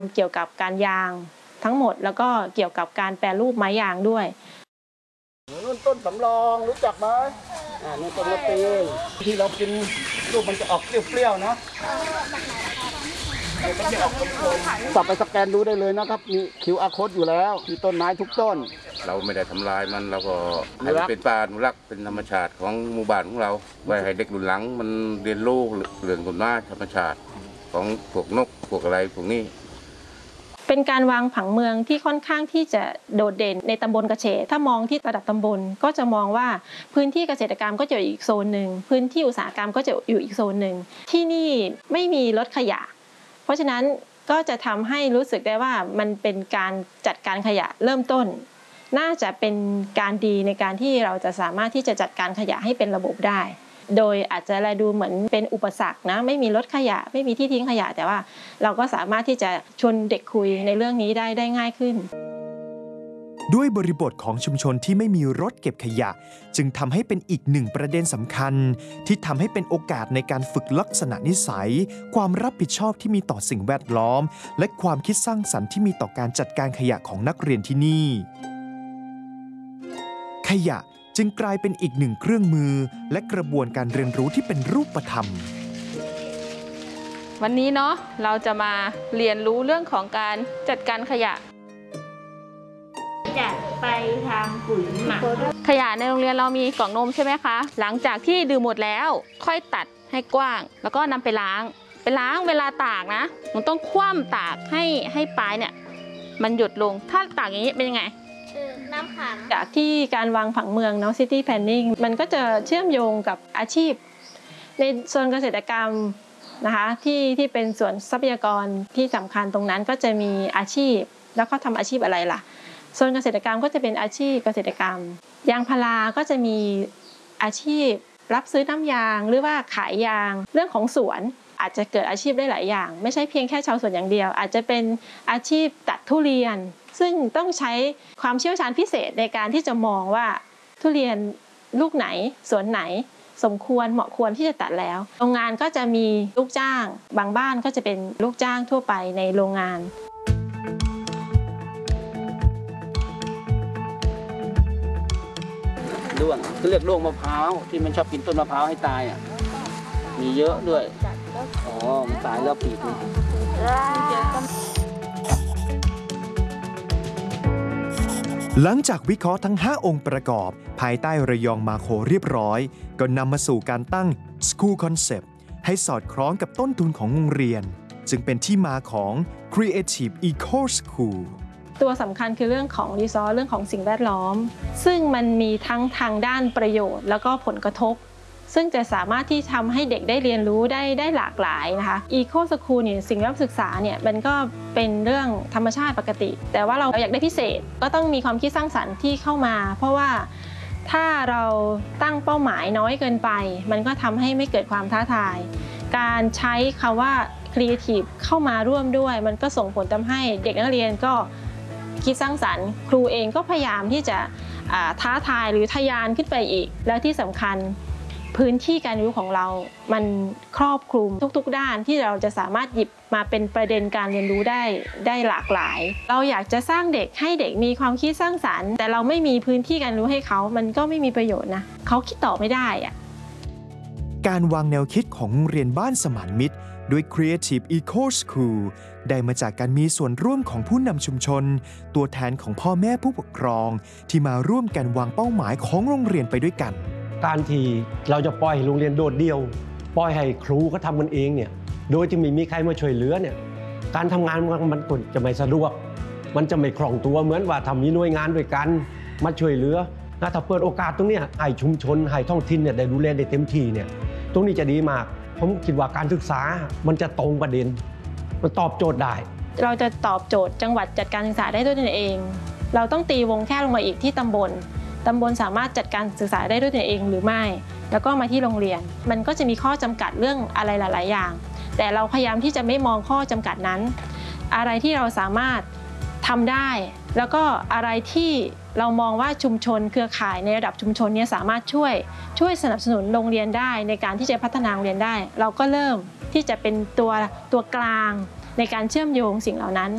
เกี่ยวกับการยางทั้งหมดแล้วก็เกี่ยวกับการแปรรูปไม้ยางด้วยนู่นต้นสำรองรู้จักไหมนี่ต้นมะปีที่เรากินลูกมันจะออกเปรี้ยวๆนะสับไปสแกนดูได้เลยนะครับมี QR code อยู่แล้วมีต้นไม้ทุกต้นเราไม่ได้ทำลายมันเราก็ให้มันเป็นป่าอนุรักษ์เป็นธรรมชาติของหมู่บ้านของเราไว้ให้เด็กรุ่นหลังมันเรียนรู้เรื่องต้นไม้ธรรมชาติของพวกนกพวกอะไรพวกนี้เป็นการวางผังเมืองที่ค่อนข้างที่จะโดดเด่นในตำบลกระเฉดถ้ามองที่ระดับตำบลก็จะมองว่าพื้นที่เกษตรกรรมก็จะอยู่อีกโซนหนึ่งพื้นที่อุตสาหกรรมก็จะอยู่อีกโซนหนึ่งที่นี่ไม่มีรถขยะเพราะฉะนั้นก็จะทำให้รู้สึกได้ว่ามันเป็นการจัดการขยะเริ่มต้นน่าจะเป็นการดีในการที่เราจะสามารถที่จะจัดการขยะให้เป็นระบบได้โดยอาจจะดูเหมือนเป็นอุปสรรคนะไม่มีรถขยะไม่มีที่ทิ้งขยะแต่ว่าเราก็สามารถที่จะชวนเด็กคุยในเรื่องนี้ได้ง่ายขึ้นด้วยบริบทของชุมชนที่ไม่มีรถเก็บขยะจึงทำให้เป็นอีกหนึ่งประเด็นสำคัญที่ทำให้เป็นโอกาสในการฝึกลักษณะนิสัยความรับผิดชอบที่มีต่อสิ่งแวดล้อมและความคิดสร้างสรรค์ที่มีต่อการจัดการขยะของนักเรียนที่นี่ขยะจึงกลายเป็นอีกหนึ่งเครื่องมือและกระบวนการเรียนรู้ที่เป็นรูปธรรมวันนี้เนาะเราจะมาเรียนรู้เรื่องของการจัดการขยะจะไปทำปุ๋ยหมักขยะในโรงเรียนเรามีกล่องนมใช่ไหมคะหลังจากที่ดื่มหมดแล้วค่อยตัดให้กว้างแล้วก็นำไปล้างเวลาตากนะมันต้องคว่ำตากให้ปลายเนี่ยมันหยุดลงถ้าตากอย่างนี้เป็นยังไงน้ำขังจากที่การวางผังเมืองเนาะ City Planning มันก็จะเชื่อมโยงกับอาชีพในส่วนเกษตรกรรมนะคะที่เป็นส่วนทรัพยากรที่สำคัญตรงนั้นก็จะมีอาชีพแล้วก็ทำอาชีพอะไรล่ะส่วนเกษตรกรรมก็จะเป็นอาชีพเกษตรกรรมยางพาราก็จะมีอาชีพรับซื้อน้ำยางหรือว่าขายยางเรื่องของสวนอาจจะเกิดอาชีพได้หลายอย่างไม่ใช่เพียงแค่ชาวสวนอย่างเดียวอาจจะเป็นอาชีพตัดทุเรียนซึ่งต้องใช้ความเชี่ยวชาญพิเศษในการที่จะมองว่าทุเรียนลูกไหนสวนไหนสมควรเหมาะควรที่จะตัดแล้วโรงงานก็จะมีลูกจ้างบางบ้านก็จะเป็นลูกจ้างทั่วไปในโรงงานด้วงเขาเรียกด้วงมะพร้าวที่มันชอบกินต้นมะพร้าวให้ตายอ่ะมีเยอะด้วยอ๋อมันตายแล้วปีกมันหลังจากวิเคราะห์ทั้ง5องค์ประกอบภายใต้ระยองมาโคเรียบร้อยก็นำมาสู่การตั้ง School Concept ให้สอดคล้องกับต้นทุนของโรงเรียนจึงเป็นที่มาของ Creative Eco School ตัวสำคัญคือเรื่องของรีซอสเรื่องของสิ่งแวดล้อมซึ่งมันมีทั้งทางด้านประโยชน์แล้วก็ผลกระทบซึ่งจะสามารถที่ทำให้เด็กได้เรียนรู้ได้หลากหลายนะคะ Eco School เนี่ยสิ่งแวดล้อมศึกษาเนี่ยมันก็เป็นเรื่องธรรมชาติปกติแต่ว่าเราอยากได้พิเศษก็ต้องมีความคิดสร้างสรรค์ที่เข้ามาเพราะว่าถ้าเราตั้งเป้าหมายน้อยเกินไปมันก็ทำให้ไม่เกิดความท้าทายการใช้คำว่า Creative เข้ามาร่วมด้วยมันก็ส่งผลทำให้เด็กนักเรียนก็คิดสร้างสรรค์ครูเองก็พยายามที่จะท้าทายหรือทะยานขึ้นไปอีกแล้วที่สำคัญพื้นที่การเรียนรู้ของเรามันครอบคลุมทุกๆด้านที่เราจะสามารถหยิบมาเป็นประเด็นการเรียนรู้ได้หลากหลายเราอยากจะสร้างเด็กให้เด็กมีความคิดสร้างสรรค์แต่เราไม่มีพื้นที่การรู้ให้เขามันก็ไม่มีประโยชน์นะเขาคิดต่อไม่ได้อะการวางแนวคิดของโรงเรียนบ้านสมานมิตรด้วย Creative Eco School ได้มาจากการมีส่วนร่วมของผู้นำชุมชนตัวแทนของพ่อแม่ผู้ปกครองที่มาร่วมกันวางเป้าหมายของโรงเรียนไปด้วยกันการที่เราจะปล่อยให้โรงเรียนโดดเดี่ยวปล่อยให้ครูเขาทำกันเองเนี่ยโดยที่ไม่มีใครมาช่วยเหลือเนี่ยการทำงานมันก็จะไม่สะดวกมันจะไม่คล่องตัวเหมือนว่าทำมีหน่วยงานด้วยกันมาช่วยเหลือถ้าเปิดโอกาสตรงนี้ให้ชุมชนให้ท้องถิ่นเนี่ยได้ดูแลได้เต็มที่เนี่ยตรงนี้จะดีมากผมคิดว่าการศึกษามันจะตรงประเด็นมันตอบโจทย์ได้เราจะตอบโจทย์จังหวัดจัดการศึกษาได้ด้วยตนเองเราต้องตีวงแคบลงมาอีกที่ตำบลสามารถจัดการศึกษาได้ด้วยตนเองหรือไม่แล้วก็มาที่โรงเรียนมันก็จะมีข้อจำกัดเรื่องอะไรหลายๆอย่างแต่เราพยายามที่จะไม่มองข้อจำกัดนั้นอะไรที่เราสามารถทำได้แล้วก็อะไรที่เรามองว่าชุมชนเครือข่ายในระดับชุมชนนี้สามารถช่วยสนับสนุนโรงเรียนได้ในการที่จะพัฒนาโรงเรียนได้เราก็เริ่มที่จะเป็นตัวกลางในการเชื่อมโยงสิ่งเหล่านั้น